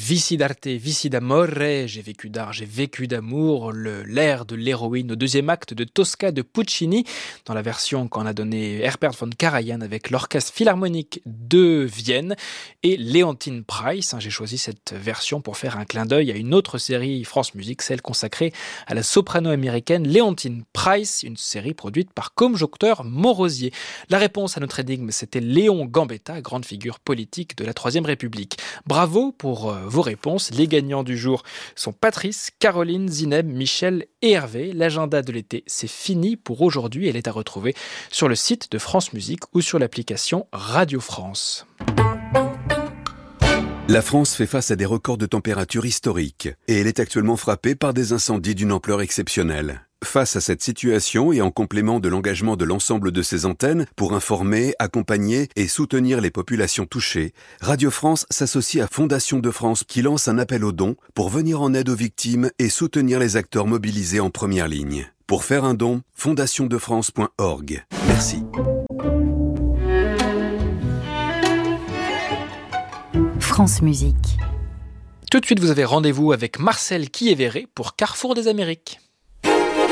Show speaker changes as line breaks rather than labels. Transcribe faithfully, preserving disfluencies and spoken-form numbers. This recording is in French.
Vici d'arte, vici d'amore, j'ai vécu d'art, j'ai vécu d'amour, le, l'air de l'héroïne au deuxième acte de Tosca de Puccini, dans la version qu'en a donnée Herbert von Karajan avec l'Orchestre Philharmonique de Vienne et Leontyne Price. J'ai choisi cette version pour faire un clin d'œil à une autre série France Musique, celle consacrée à la soprano américaine Leontyne Price, une série produite par Comjocteur Morosier. La réponse à notre énigme, c'était Léon Gambetta, grande figure politique de la Troisième République. Bravo pour euh, vos réponses. Les gagnants du jour sont Patrice, Caroline, Zineb, Michel et Hervé. L'agenda de l'été, c'est fini pour aujourd'hui. Elle est à retrouver sur le site de France Musique ou sur l'application Radio France.
La France fait face à des records de température historiques et elle est actuellement frappée par des incendies d'une ampleur exceptionnelle. Face à cette situation et en complément de l'engagement de l'ensemble de ses antennes pour informer, accompagner et soutenir les populations touchées, Radio France s'associe à Fondation de France qui lance un appel aux dons pour venir en aide aux victimes et soutenir les acteurs mobilisés en première ligne. Pour faire un don, fondation de france point org. Merci.
France Musique.
Tout de suite, vous avez rendez-vous avec Marcel Quillévéré pour Carrefour des Amériques.